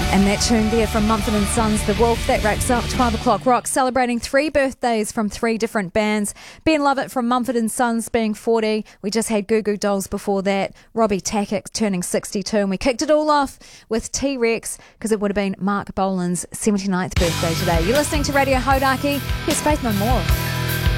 And that tune there from Mumford & Sons, The Wolf, that wraps up 12 o'clock rock, celebrating 3 birthdays from 3 different bands. Ben Lovett from Mumford & Sons being 40. We just had Goo Goo Dolls before that. Robbie Tackett turning 62. And we kicked it all off with T-Rex because it would have been Mark Bolan's 79th birthday today. You're listening to Radio Hodaki. Here's Faith No More.